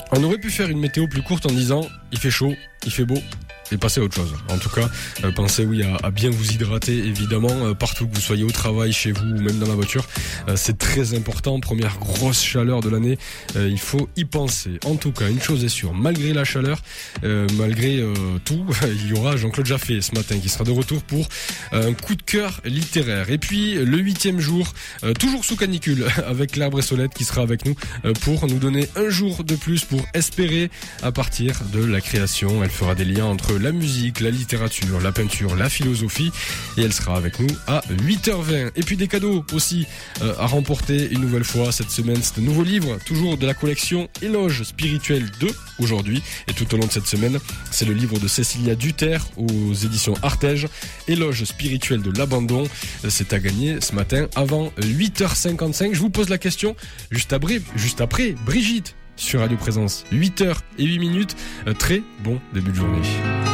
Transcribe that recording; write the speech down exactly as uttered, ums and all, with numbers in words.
On aurait pu faire une météo plus courte en disant il fait chaud, il fait beau, et passer à autre chose. En tout cas, euh, pensez oui à, à bien vous hydrater, évidemment, euh, partout que vous soyez au travail, chez vous ou même dans la voiture. Euh, c'est très important. Première grosse chaleur de l'année, euh, il faut y penser. En tout cas, une chose est sûre, malgré la chaleur, euh, malgré euh, tout, il y aura Jean-Claude Jaffé ce matin qui sera de retour pour euh, un coup de cœur littéraire. Et puis le huitième jour, euh, toujours sous canicule, avec Claire Bressolette qui sera avec nous euh, pour nous donner un jour de plus pour espérer à partir de la création. Elle fera des liens entre la musique, la littérature, la peinture, la philosophie, et elle sera avec nous à huit heures vingt. Et puis des cadeaux aussi euh, à remporter une nouvelle fois cette semaine. C'est un nouveau livre, toujours de la collection Éloge spirituel deux aujourd'hui, et tout au long de cette semaine, c'est le livre de Cécilia Duterre aux éditions Artege, Éloge spirituel de l'abandon. C'est à gagner ce matin avant huit heures cinquante-cinq. Je vous pose la question juste après, juste après Brigitte sur Radio Présence. huit heures et huit minutes. Très bon début de journée.